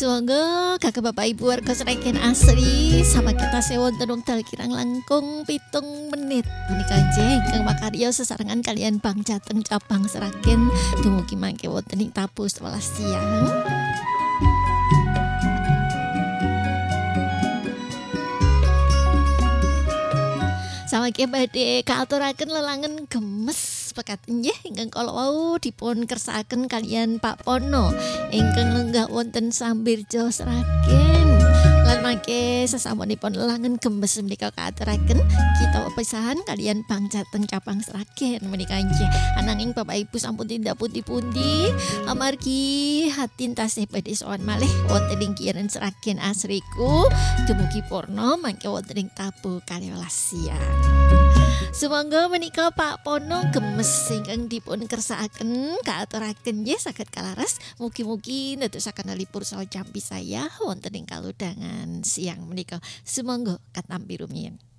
Sumangga kakek bapak ibu warga Sragen asri sama kita sewonten wekdal kirang langkung 7 menit. Punika nggih ingkang makarya sesarengan kalian Bang Jateng cabang Sragen dumugi mangke wonten ing tabuh 11 siang. Samangke badhe kaaturaken lelangen gemes pekaten nggih ingkang kala wau dipun kersakaken kalian Pak Pono ingkang lenggah wonten Sambirjo Sragen. Lan mangke sasampunipun lelangen gemes menika kaaturaken kita pepisahan kalian Bang Jateng cabang Sragen menika nggih. Ananging Bapak Ibu sampun tindak pundi-pundi amargi hatin tasih badhe sowan malih wonten ing kiren Sragen asriku dumugi purna mangke wonten ing tabuh 12 siang. Sumangga menika Pak Pono gemes ingkang dipun kersakaken kaaturaken nggih saged kalaras mugi-mugi nedasaken alipur saha jampi saya wonten ing kalodhangan siang menika. Sumangga katampi rumiyin.